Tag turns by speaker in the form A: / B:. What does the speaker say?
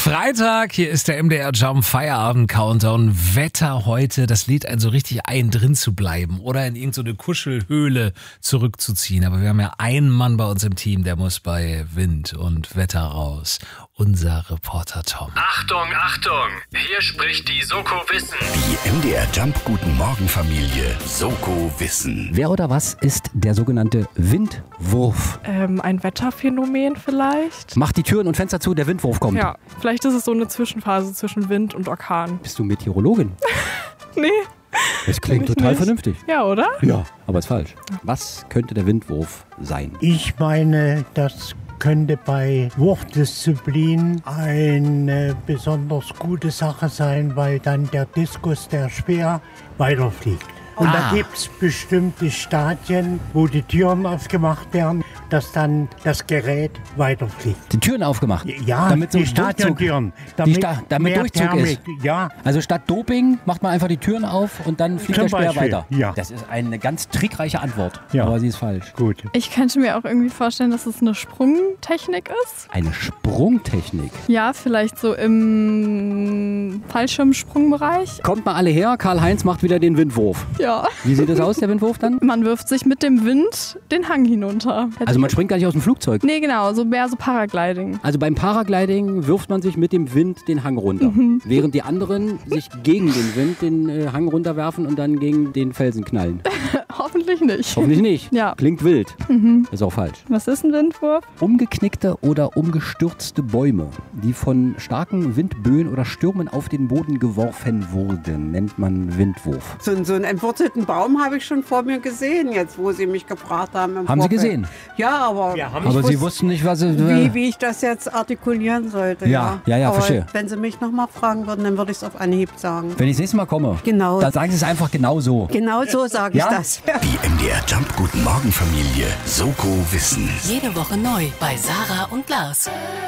A: Freitag, hier ist der MDR Jump Feierabend Countdown. Wetter heute, das lädt einen so richtig ein, drin zu bleiben oder in irgendeine Kuschelhöhle zurückzuziehen. Aber wir haben ja einen Mann bei uns im Team, der muss bei Wind und Wetter raus. Unser Reporter Tom.
B: Achtung, Achtung! Hier spricht die Soko Wissen.
C: Die MDR Jump Guten Morgen Familie Soko Wissen.
D: Wer oder was ist der sogenannte Windwurf?
E: Ein Wetterphänomen vielleicht?
D: Macht die Türen und Fenster zu, der Windwurf kommt.
E: Ja, vielleicht ist es so eine Zwischenphase zwischen Wind und Orkan.
D: Bist du Meteorologin?
E: Nee.
D: Das klingt
E: ich
D: total
E: nicht.
D: vernünftig.
E: Ja, oder?
D: Ja, aber ist falsch. Was könnte der Windwurf sein?
F: Ich meine, das könnte bei Wurfdisziplin eine besonders gute Sache sein, weil dann der Diskus, der Speer, weiterfliegt. Und da gibt es bestimmte Stadien, wo die Türen aufgemacht werden, dass dann das Gerät weiterfliegt.
D: Die Türen aufgemacht?
F: Ja,
D: damit so
F: die
D: ein Durchzug,
F: Stadiontüren.
D: damit
F: mehr
D: Durchzug
F: Thermik,
D: ist.
F: Ja.
D: Also statt Doping macht man einfach die Türen auf und dann fliegt
F: Zum
D: der Speer
F: Beispiel,
D: weiter.
F: ja.
D: Das ist eine ganz trickreiche Antwort,
F: Ja.
D: aber sie ist falsch.
F: Gut.
E: Ich könnte mir auch irgendwie vorstellen, dass es eine Sprungtechnik ist.
D: Eine Sprungtechnik.
E: Ja, vielleicht so im Fallschirmsprungbereich.
D: Kommt mal alle her, Karl-Heinz macht wieder den Windwurf.
E: Ja.
D: Wie sieht das aus, der Windwurf dann?
E: Man wirft sich mit dem Wind den Hang hinunter.
D: Also man springt gar nicht aus dem Flugzeug.
E: Nee, genau, so mehr so Paragliding.
D: Also beim Paragliding wirft man sich mit dem Wind den Hang runter, während die anderen sich gegen den Wind den Hang runterwerfen und dann gegen den Felsen knallen.
E: Hoffentlich nicht.
D: Hoffentlich nicht.
E: Ja.
D: Klingt wild. Ist auch falsch.
E: Was ist ein Windwurf?
D: Umgeknickte oder umgestürzte Bäume, die von starken Windböen oder Stürmen auf den Boden geworfen wurden, nennt man Windwurf.
G: So einen entwurzelten Baum habe ich schon vor mir gesehen, jetzt wo Sie mich gefragt haben. Im
D: Haben Sie
G: Vorfeld.
D: gesehen?
G: Ja, aber,
D: Aber Sie wussten nicht, was Sie...
G: wie ich das jetzt artikulieren sollte.
D: Ja, aber
G: verstehe. Wenn Sie mich nochmal fragen würden, dann würde ich es auf Anhieb sagen.
D: Wenn ich das nächste Mal komme,
G: Genau.
D: dann sagen Sie es einfach genau so.
G: Genau so sage ich
D: Ja?
G: das.
C: Die MDR Jump Guten Morgen Familie Soko Wissen.
H: Jede Woche neu bei Sarah und Lars.